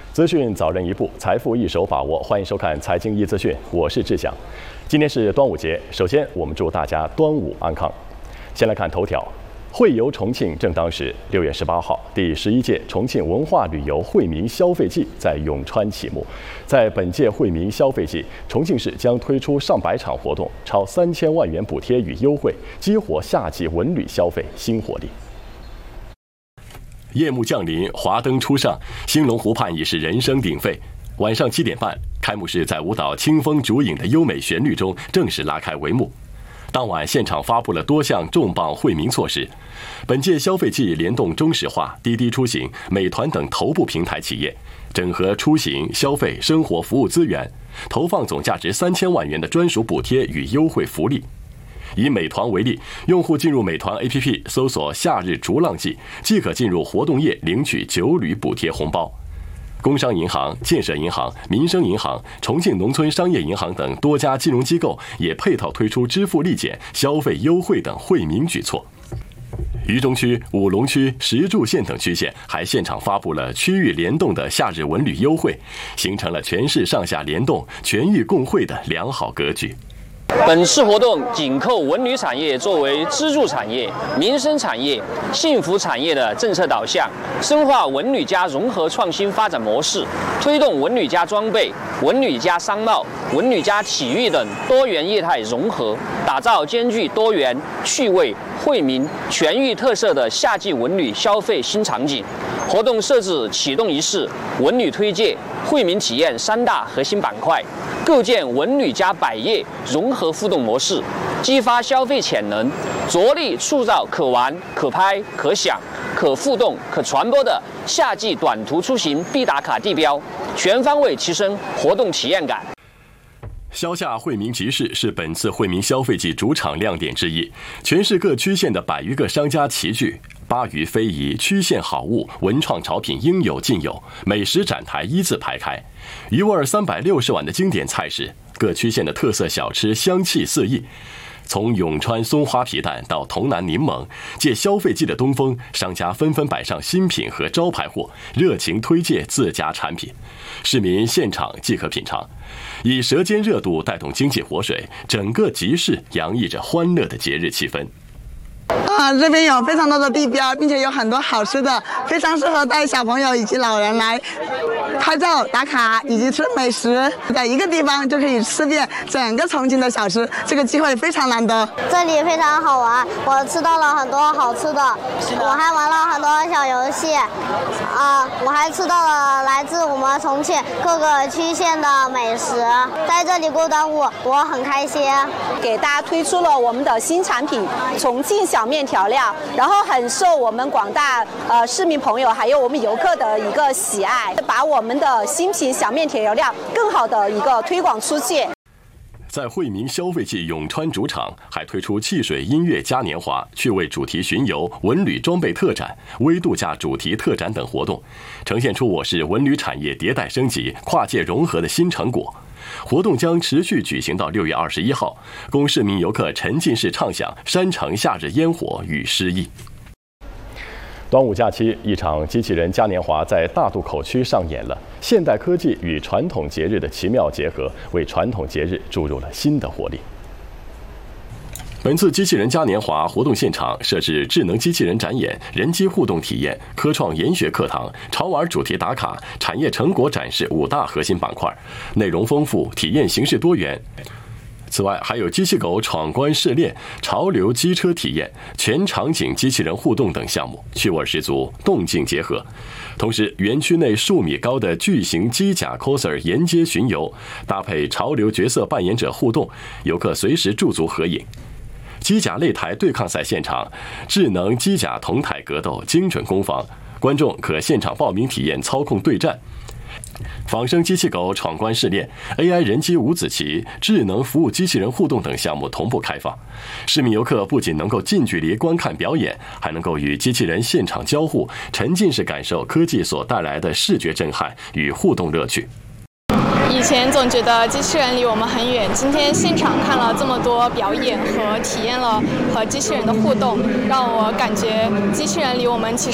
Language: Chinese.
资讯早人一步，财富一手把握。欢迎收看《财经一资讯》，我是志祥。今天是端午节，首先我们祝大家端午安康。先来看头条：惠游重庆正当时。6月18号，第11届重庆文化旅游惠民消费季在永川启幕。在本届惠民消费季，重庆市将推出上百场活动，超3000万元补贴与优惠，激活夏季文旅消费新活力。夜幕降临，华灯初上，兴隆湖畔已是人声鼎沸。晚上7点半，开幕式在舞蹈清风烛影的优美旋律中正式拉开帷幕。当晚，现场发布了多项重磅惠民措施。本届消费季联动中石化、滴滴出行、美团等头部平台企业，整合出行、消费、生活服务资源，投放总价值3000万元的专属补贴与优惠福利。以美团为例，用户进入美团 APP 搜索"夏日逐浪季"，即可进入活动页领取9旅补贴红包。工商银行、建设银行、民生银行、重庆农村商业银行等多家金融机构也配套推出支付立减、消费优惠等惠民举措。渝中区、武隆区、石柱县等区县还现场发布了区域联动的夏日文旅优惠，形成了全市上下联动、全域共惠的良好格局。 本次活动紧扣文旅产业作为支柱产业、民生产业、幸福产业的政策导向，深化文旅加融合创新发展模式，推动文旅加装备、文旅加商贸、文旅加体育等多元业态融合，打造兼具多元、趣味、惠民、全域特色的夏季文旅消费新场景。活动设置启动仪式、文旅推介、惠民体验3大核心板块，构建文旅加百业融合互动模式，激发消费潜能，着力塑造可玩、可拍、可享、可互动、可传播的夏季短途出行必打卡地标，全方位提升活动体验感。 消夏惠民集市是本次惠民消费季主场亮点之一，全市各区县的100余个商家齐聚，巴渝非遗、区县好物、文创潮品应有尽有，美食展台一字排开，鱼味360碗的经典菜式，各区县的特色小吃香气四溢。从永川松花皮蛋到潼南柠檬，借消费季的东风，商家纷纷摆上新品和招牌货，热情推介自家产品，市民现场即可品尝，以舌尖热度带动经济活水，整个集市洋溢着欢乐的节日气氛。 这边有非常多的地标，并且有很多好吃的，非常适合带小朋友以及老人来拍照打卡以及吃美食，在一个地方就可以吃遍整个重庆的小吃，这个机会非常难得。 这里非常好玩，我吃到了很多好吃的，我还玩了很多小游戏，我还吃到了来自我们重庆各个区县的美食，在这里过端午我很开心。 给大家推出了我们的新产品重庆小面调料，然后很受我们广大市民朋友还有我们游客的一个喜爱，把我们的新品小面调料更好的一个推广出去。 在惠民消费季永川主场还推出汽水音乐嘉年华、趣味主题巡游、文旅装备特展、微度假主题特展等活动，呈现出我市文旅产业迭代升级、跨界融合的新成果。活动将持续举行到6月21号，供市民游客沉浸式畅享山城夏日烟火与诗意。端午假期，一场机器人嘉年华在大渡口区上演了，现代科技与传统节日的奇妙结合，为传统节日注入了新的活力。本次机器人嘉年华活动现场设置智能机器人展演、人机互动体验、科创研学课堂、潮玩主题打卡、产业成果展示5大核心板块，内容丰富，体验形式多元。此外，还有机器狗闯关试炼、潮流机车体验、全场景机器人互动等项目，趣味十足，动静结合。同时，园区内数米高的巨型机甲 coser 沿街巡游，搭配潮流角色扮演者互动，游客随时驻足合影。机甲擂台对抗赛现场，智能机甲同台格斗，精准攻防，观众可现场报名体验操控对战。仿生机器狗闯关试炼、AI 人机五子棋、智能服务机器人互动等项目同步开放，市民游客不仅能够近距离观看表演，还能够与机器人现场交互，沉浸式感受科技所带来的视觉震撼与互动乐趣。 以前总觉得机器人离我们很远，今天现场看了这么多表演和体验了和机器人的互动，让我感觉机器人离我们其实